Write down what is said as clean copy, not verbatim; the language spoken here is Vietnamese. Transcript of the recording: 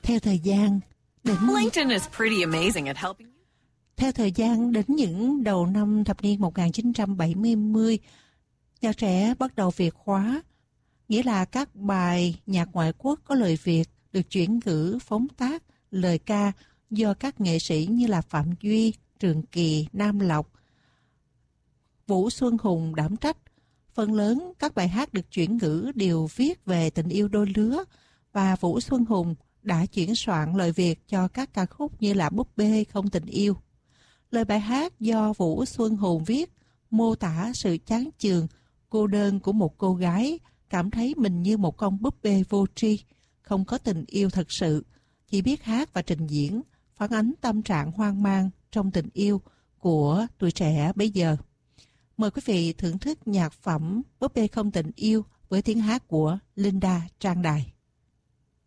Theo thời gian đến LinkedIn is pretty amazing at helping you. Theo thời gian đến những đầu năm thập niên 1970, nhạc trẻ bắt đầu Việt hóa, nghĩa là các bài nhạc ngoại quốc có lời Việt được chuyển ngữ phóng tác lời ca do các nghệ sĩ như là Phạm Duy, Trường Kỳ, Nam Lộc, Vũ Xuân Hùng đảm trách. Phần lớn các bài hát được chuyển ngữ đều viết về tình yêu đôi lứa, và Vũ Xuân Hùng đã chuyển soạn lời Việt cho các ca khúc như là Búp bê không tình yêu. Lời bài hát do Vũ Xuân Hùng viết mô tả sự chán chường, cô đơn của một cô gái cảm thấy mình như một con búp bê vô tri, không có tình yêu thật sự, chỉ biết hát và trình diễn, phản ánh tâm trạng hoang mang trong tình yêu của tuổi trẻ bây giờ. Mời quý vị thưởng thức nhạc phẩm Búp bê không tình yêu với tiếng hát của Linda Trang Đài.